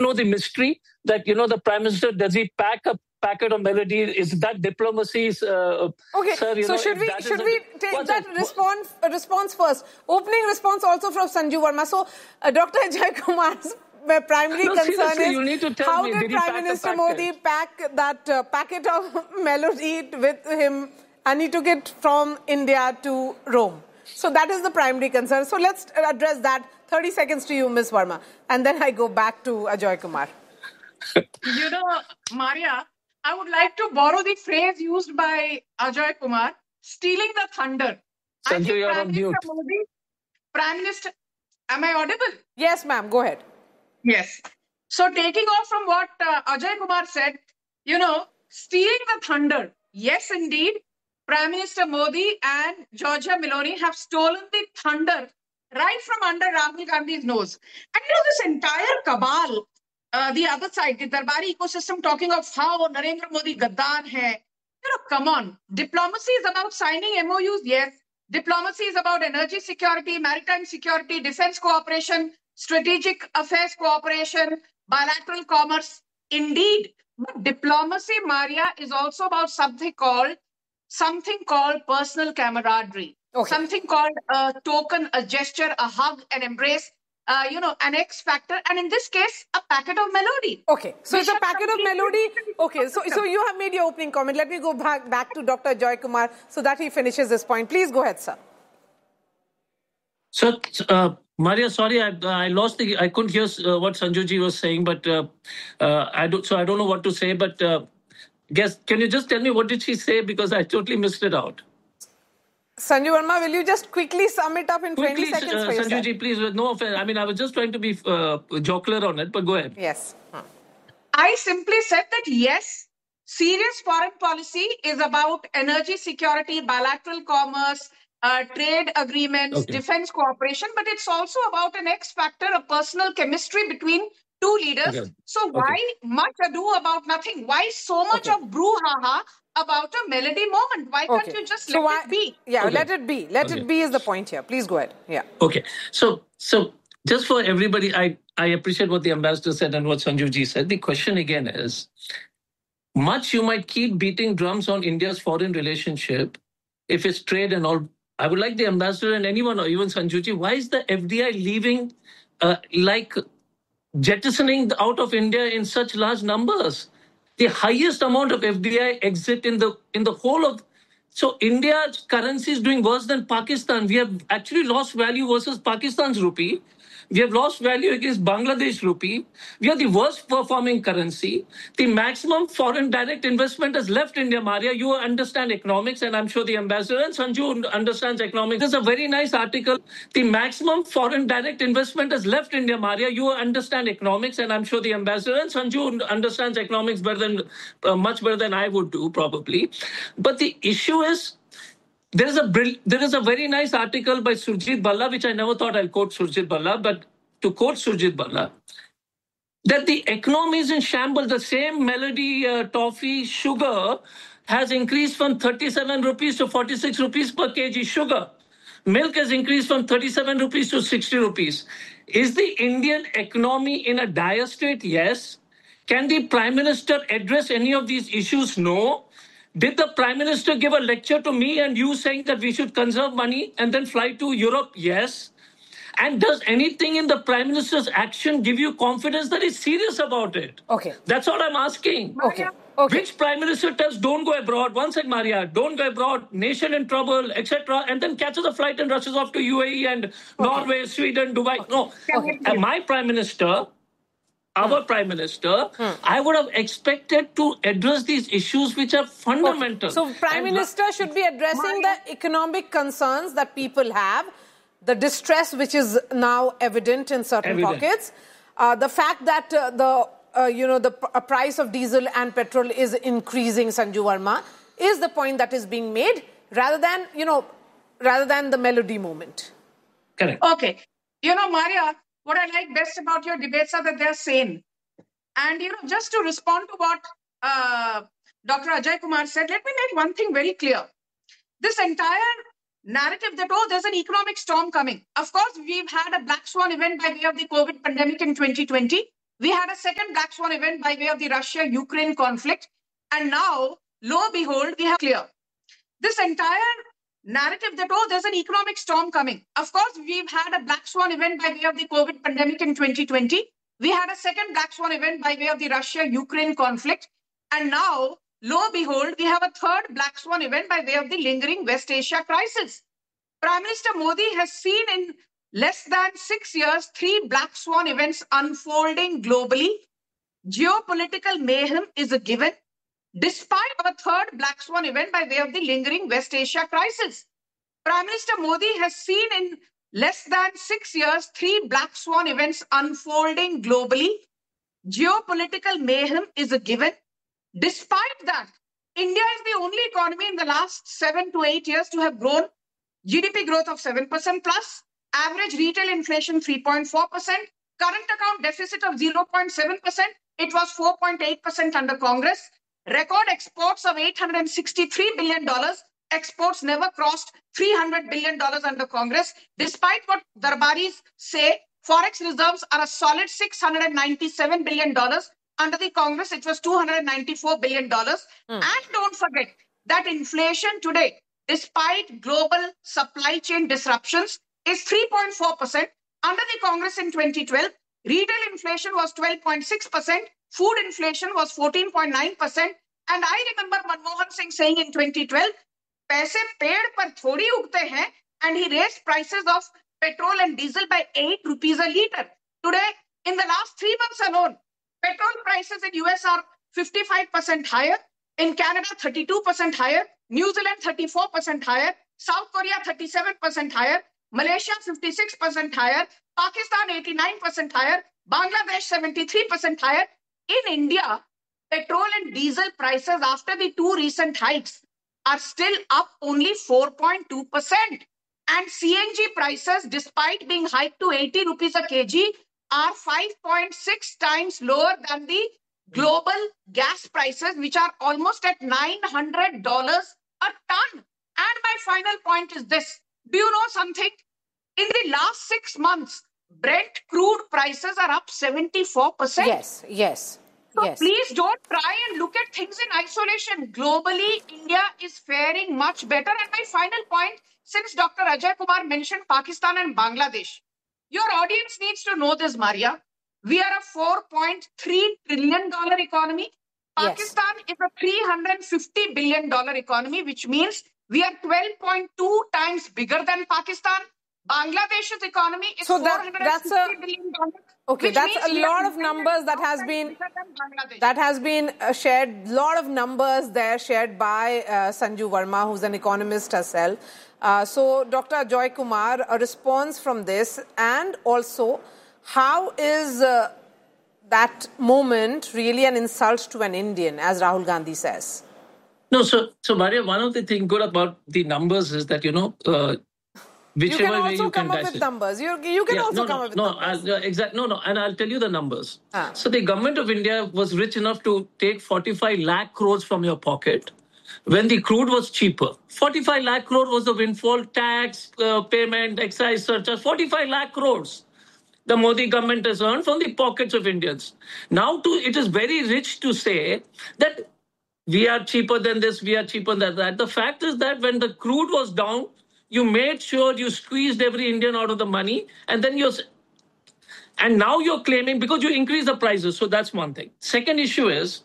know the mystery that, the Prime Minister, does he pack a packet of melody? Is that diplomacy? Okay, sir, so should we take that response first? Opening response also from Sanju Verma. So, Dr. Ajay Kumar's primary concern is how did Prime Minister Modi pack that packet of melody with him, and he took it from India to Rome. So that is the primary concern. So let's address that. 30 seconds to you, Ms. Verma. And then I go back to Ajoy Kumar. Maria, I would like to borrow the phrase used by Ajoy Kumar, stealing the thunder. Sanju, you're on mute. Prime Minister, am I audible? Yes, ma'am. Go ahead. Yes. So taking off from what Ajoy Kumar said, stealing the thunder. Yes, indeed. Prime Minister Modi and Giorgia Meloni have stolen the thunder right from under Rahul Gandhi's nose. And this entire cabal, the other side, the Darbari ecosystem, talking of how Narendra Modi gaddar hai. Come on. Diplomacy is about signing MOUs, yes. Diplomacy is about energy security, maritime security, defense cooperation, strategic affairs cooperation, bilateral commerce. Indeed. But diplomacy, Maria, is also about something called personal camaraderie. Okay. Something called a token, a gesture, a hug, an embrace, an X factor, and in this case, a packet of melody. Okay, so it's a packet of melody. Okay, so you have made your opening comment. Let me go back to Dr. Joy Kumar so that he finishes this point. Please go ahead, sir. So, Maria, sorry, I lost I couldn't hear what Sanjuji was saying, but I don't know what to say, but can you just tell me what did she say, because I totally missed it out. Sanju Verma, will you just quickly sum it up in 20 seconds for yourself? Sanjuji, please, no offense. I mean, I was just trying to be jocular on it, but go ahead. Yes. I simply said that, yes, serious foreign policy is about energy security, bilateral commerce, trade agreements, defense cooperation, but it's also about an X factor, a personal chemistry between two leaders. Okay. So why much ado about nothing? Why so much of brouhaha about a melody moment? Why can't you just let it be? Yeah, let it be. Let it be is the point here. Please go ahead. Yeah. Okay. So just for everybody, I appreciate what the ambassador said and what Sanjuji said. The question again is, much you might keep beating drums on India's foreign relationship, if it's trade and all. I would like the ambassador and anyone, or even Sanjuji, why is the FDI leaving jettisoning out of India in such large numbers? The highest amount of FDI exit in the whole of... So India's currency is doing worse than Pakistan. We have actually lost value versus Pakistan's rupee. We have lost value against Bangladesh rupee. We are the worst performing currency. The maximum foreign direct investment has left India, Maria. You understand economics, and I'm sure the ambassador and Sanju understands economics. There's a very nice article. The maximum foreign direct investment has left India, Maria. You understand economics, and I'm sure the ambassador and Sanju understands economics much better than I would do, probably. But the issue is, there is a very nice article by Surjit Balla, which I never thought I'll quote Surjit Balla, but to quote Surjit Balla, that the economy is in shambles. The same melody, toffee, sugar has increased from 37 rupees to 46 rupees per kg sugar. Milk has increased from 37 rupees to 60 rupees. Is the Indian economy in a dire state? Yes. Can the Prime Minister address any of these issues? No. Did the Prime Minister give a lecture to me and you saying that we should conserve money and then fly to Europe? Yes. And does anything in the Prime Minister's action give you confidence that he's serious about it? Okay. That's all I'm asking. Okay. Which Prime Minister tells don't go abroad? One said, Maria, don't go abroad, nation in trouble, etc. And then catches a flight and rushes off to UAE and Norway, Sweden, Dubai. No. My Prime Minister... Our Prime Minister, I would have expected to address these issues which are fundamental. Okay. So, Prime Minister should be addressing the economic concerns that people have, the distress which is now evident in certain pockets, the fact that the price of diesel and petrol is increasing, Sanju Verma, is the point that is being made, rather than the melody moment. Correct. Okay. Maria, what I like best about your debates are that they're sane. And, just to respond to what Dr. Ajay Kumar said, let me make one thing very clear. This entire narrative that, there's an economic storm coming. Of course, we've had a black swan event by way of the COVID pandemic in 2020. We had a second black swan event by way of the Russia-Ukraine conflict. And now, lo and behold, we have clear. This entire narrative that, oh, there's an economic storm coming. Of course, we've had a black swan event by way of the COVID pandemic in 2020. We had a second black swan event by way of the Russia-Ukraine conflict. And now, lo and behold, we have a third black swan event by way of the lingering West Asia crisis. Prime Minister Modi has seen in less than 6 years, 3 black swan events unfolding globally. Geopolitical mayhem is a given, despite a third black swan event by way of the lingering West Asia crisis. Prime Minister Modi has seen in less than 6 years, 3 black swan events unfolding globally. Geopolitical mayhem is a given. Despite that, India is the only economy in the last 7 to 8 years to have grown GDP growth of 7% plus, average retail inflation 3.4%, current account deficit of 0.7%. It was 4.8% under Congress. Record exports of $863 billion. Exports never crossed $300 billion under Congress. Despite what Darbaris say, forex reserves are a solid $697 billion. Under the Congress, it was $294 billion. And don't forget that inflation today, despite global supply chain disruptions, is 3.4%. Under the Congress in 2012, retail inflation was 12.6%, food inflation was 14.9%. And I remember Manmohan Singh saying in 2012, "Paise ped par thodi ugte hain," and he raised prices of petrol and diesel by 8 rupees a liter. Today, in the last 3 months alone, petrol prices in US are 55% higher, in Canada 32% higher, New Zealand 34% higher, South Korea 37% higher, Malaysia 56% higher, Pakistan 89% higher, Bangladesh 73% higher. In India, petrol and diesel prices after the 2 recent hikes are still up only 4.2%. And CNG prices, despite being hiked to 80 rupees a kg, are 5.6 times lower than the global gas prices, which are almost at $900 a ton. And my final point is this. Do you know something? In the last 6 months, Brent crude prices are up 74%. Yes. So please don't try and look at things in isolation. Globally, India is faring much better. And my final point, since Dr. Ajay Kumar mentioned Pakistan and Bangladesh, your audience needs to know this, Maria. We are a $4.3 trillion economy. Pakistan is a $350 billion economy, which means we are 12.2 times bigger than Pakistan. Bangladesh's economy is $450 billion. Okay, that's a lot of numbers that has been shared. A lot of numbers there shared by Sanju Verma, who's an economist herself. So, Dr. Ajoy Kumar, a response from this, and also, how is that moment really an insult to an Indian, as Rahul Gandhi says? No, so Maria, one of the things good about the numbers is that, whichever way you can come up with numbers. You can also come up with numbers. Exactly. And I'll tell you the numbers. So the government of India was rich enough to take 45 lakh crores from your pocket when the crude was cheaper. 45 lakh crore was the windfall tax, payment, excise surcharge, 45 lakh crores. The Modi government has earned from the pockets of Indians. Now, it is very rich to say that we are cheaper than this, we are cheaper than that. The fact is that when the crude was down, you made sure you squeezed every Indian out of the money, and then and now you're claiming because you increase the prices. So that's one thing. Second issue is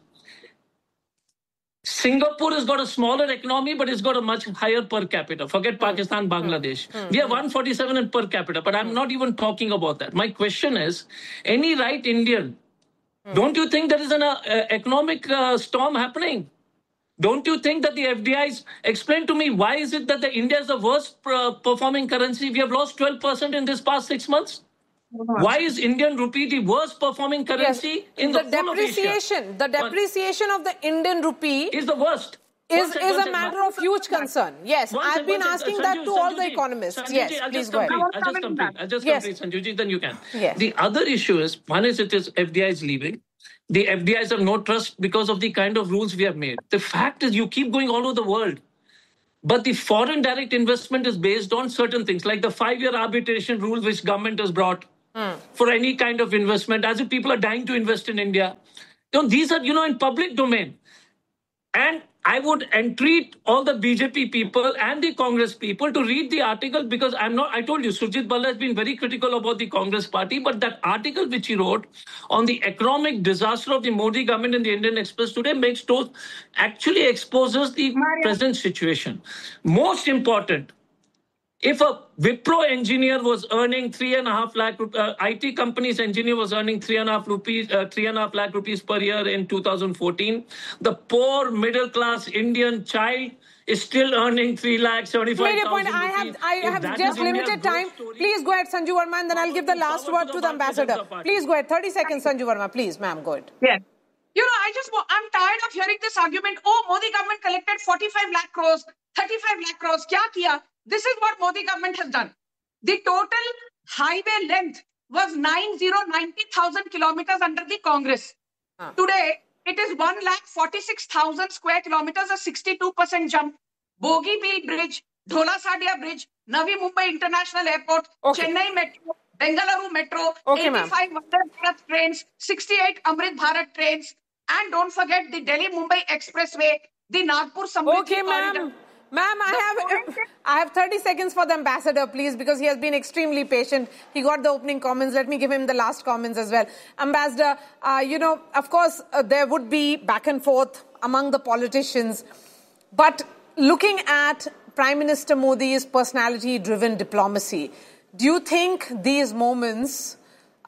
Singapore has got a smaller economy, but it's got a much higher per capita. Forget Pakistan, Bangladesh. We are 147 in per capita, but I'm not even talking about that. My question is, any right Indian, don't you think there is an economic storm happening? Don't you think that the FDIs, explain to me, why is it that India is the worst performing currency? We have lost 12% in this past 6 months. Why is Indian rupee the worst performing currency in the whole of Asia? The depreciation of the Indian rupee is the worst. Is a matter of huge concern. Yes, I've been asking that to all the economists. Yes, please go ahead. I'll just complete, Sanjuji, then you can. Yes. The other issue is, one is FDIs leaving. The FDIs have no trust because of the kind of rules we have made. The fact is you keep going all over the world. But the foreign direct investment is based on certain things, like the 5-year arbitration rule which government has brought. for any kind of investment, as if people are dying to invest in India. These are, in public domain. And I would entreat all the BJP people and the Congress people to read the article, because I told you, Surjit Balla has been very critical about the Congress party, but that article which he wrote on the economic disaster of the Modi government in the Indian Express today actually exposes the present situation. Most important, if a Wipro engineer was earning 3.5 lakh, IT company's engineer was earning 3.5 lakh rupees per year in 2014, the poor middle class Indian child is still earning 3,75,000 rupees. I have just limited time. Please go ahead, Sanju Verma, and then I'll give the last word to the ambassador. Please go ahead. 30 seconds, Sanju Verma. Please, ma'am, go ahead. Yeah. I'm tired of hearing this argument. Oh, Modi government collected 45 lakh crores, 35 lakh crores. Kya kiya? This is what Modi government has done. The total highway length was 90,000 kilometers under the Congress. Today, it is 1,46,000 square kilometers, a 62% jump. Bogibeel Bridge, Dhola Sadia Bridge, Navi Mumbai International Airport, Chennai Metro, Bengaluru Metro, 85 Vande Bharat trains, 68 Amrit Bharat trains, and don't forget the Delhi-Mumbai Expressway, the Nagpur Samriddhi Corridor. Ma'am, I have 30 seconds for the ambassador, please, because he has been extremely patient. He got the opening comments. Let me give him the last comments as well. Ambassador, of course, there would be back and forth among the politicians. But looking at Prime Minister Modi's personality-driven diplomacy, do you think these moments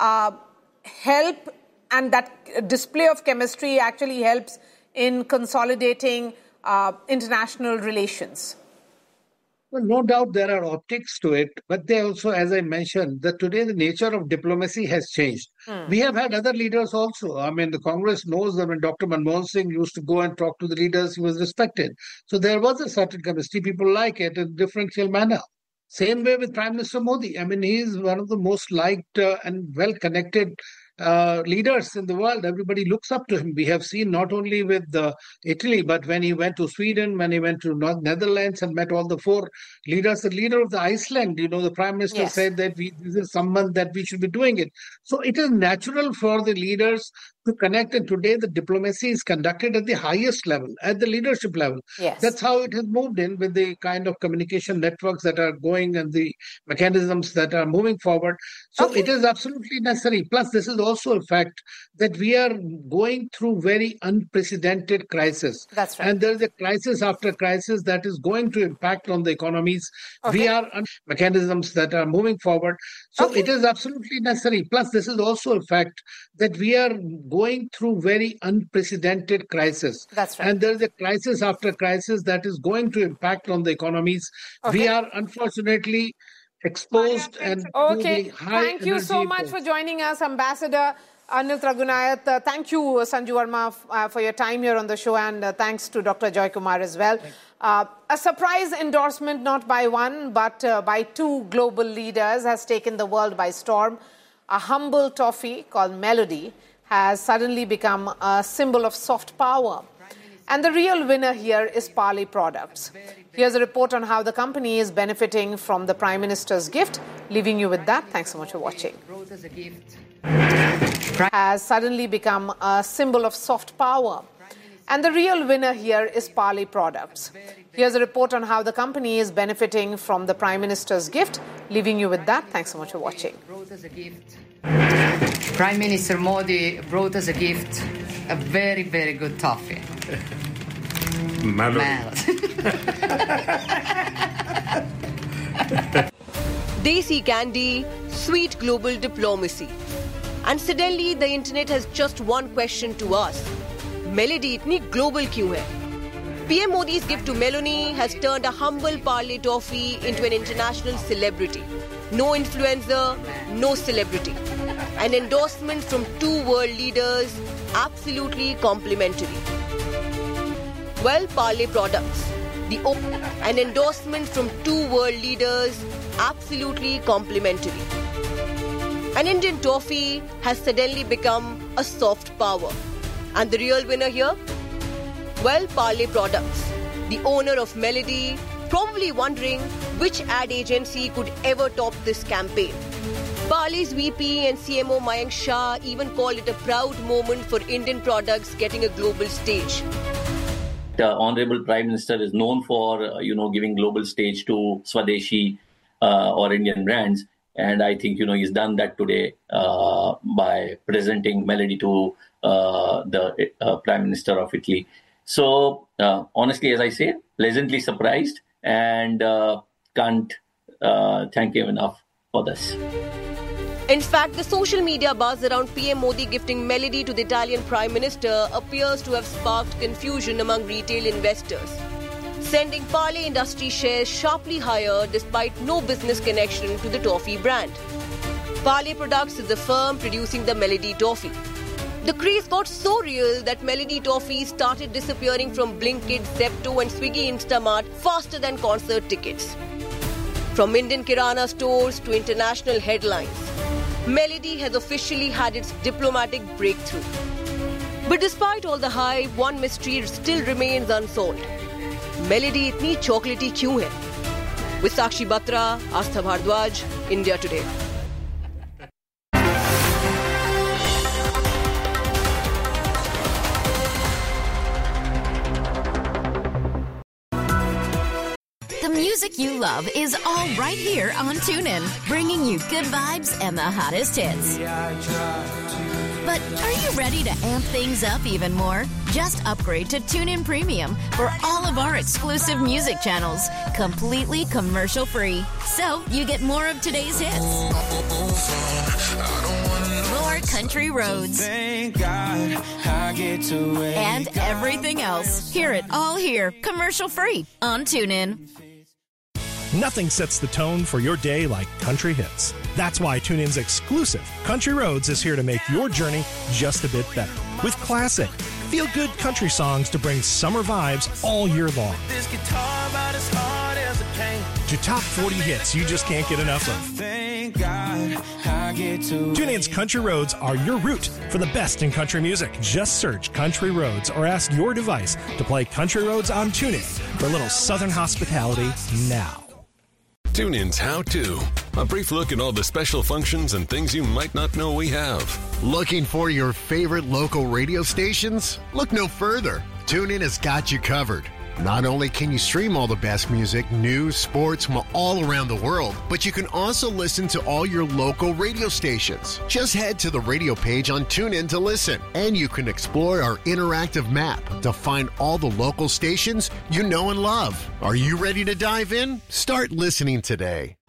help, and that display of chemistry actually helps in consolidating international relations? Well, no doubt there are optics to it, but they also, as I mentioned, that today the nature of diplomacy has changed. We have had other leaders also. I mean, the Congress knows that when Dr. Manmohan Singh used to go and talk to the leaders, he was respected. So there was a certain chemistry. People like it in a differential manner. Same way with Prime Minister Modi. I mean, he is one of the most liked and well-connected leaders in the world. Everybody looks up to him. We have seen not only with Italy, but when he went to Sweden, when he went to Netherlands and met all the four leaders, the leader of the Iceland, the Prime Minister said that this is someone that we should be doing it. So it is natural for the leaders to connect, and today the diplomacy is conducted at the highest level, at the leadership level. That's how it has moved in with the kind of communication networks that are going and the mechanisms that are moving forward. So it is absolutely necessary. Plus, this is also a fact that we are going through very unprecedented crisis. That's right. And there is a crisis after crisis that is going to impact on the economies. We are mechanisms that are moving forward. So it is absolutely necessary. Plus, this is also a fact that we are going through very unprecedented crisis. That's right. And there is a crisis after crisis that is going to impact on the economies. We are unfortunately exposed and to the high Thank you so much for joining us, Ambassador Anil Raghunayat. Thank you, Sanju Verma, for your time here on the show, and thanks to Dr. Joy Kumar as well. A surprise endorsement, not by one, but by two global leaders, has taken the world by storm. A humble toffee called Melody has suddenly become a symbol of soft power. And the real winner here is Parle Products. Here's a report on how the company is benefiting from the Prime Minister's gift. Leaving you with that. Thanks so much for watching. Has suddenly become a symbol of soft power. And the real winner here is Parle Products. Here's a report on how the company is benefiting from the Prime Minister's gift. Leaving you with that. Thanks so much for watching. Prime Minister Modi brought us a gift, a very, very good toffee. Desi candy, sweet global diplomacy. And suddenly the internet has just one question to ask. Melody itni global kyun hai? PM Modi's gift to Melanie has turned a humble Parle toffee into an international celebrity. No influencer, no celebrity. An endorsement from two world leaders, absolutely complimentary. Well, Parle Products. An endorsement from two world leaders, absolutely complimentary. An Indian toffee has suddenly become a soft power. And the real winner here? Well, Parle Products. The owner of Melody, probably wondering which ad agency could ever top this campaign. Parle's VP and CMO Mayank Shah even called it a proud moment for Indian products getting a global stage. The Honorable Prime Minister is known for, giving global stage to Swadeshi or Indian brands. And I think, he's done that today by presenting Melody to the Prime Minister of Italy. So, honestly, as I say, pleasantly surprised and can't thank him enough for this. In fact, the social media buzz around PM Modi gifting Melody to the Italian Prime Minister appears to have sparked confusion among retail investors, sending Parle industry shares sharply higher despite no business connection to the toffee brand. Parle Products is the firm producing the Melody toffee. The craze got so real that Melody toffee started disappearing from Blinkit, Zepto and Swiggy Instamart faster than concert tickets. From Indian Kirana stores to international headlines, Melody has officially had its diplomatic breakthrough. But despite all the hype, one mystery still remains unsolved. Melody itni chocolatey kyun hai? With Sakshi Batra, Astha Bhardwaj, India Today. The music you love is all right here on TuneIn, bringing you good vibes and the hottest hits. But are you ready to amp things up even more? Just upgrade to TuneIn Premium for all of our exclusive music channels, completely commercial-free. So you get more of today's hits, more country roads, Thank God I get to and everything else. Hear it all here, commercial-free on TuneIn. Nothing sets the tone for your day like country hits. That's why TuneIn's exclusive Country Roads is here to make your journey just a bit better. With classic, feel-good country songs to bring summer vibes all year long. this guitar about as hard as a pain. To top 40 hits you just can't get enough of. Thank God I get to TuneIn's Country Roads are your route for the best in country music. Just search Country Roads or ask your device to play Country Roads on TuneIn for a little southern hospitality now. TuneIn's How To. A brief look at all the special functions and things you might not know we have. Looking for your favorite local radio stations? Look no further. TuneIn has got you covered. Not only can you stream all the best music, news, sports from all around the world, but you can also listen to all your local radio stations. Just head to the radio page on TuneIn to listen, and you can explore our interactive map to find all the local stations you know and love. Are you ready to dive in? Start listening today.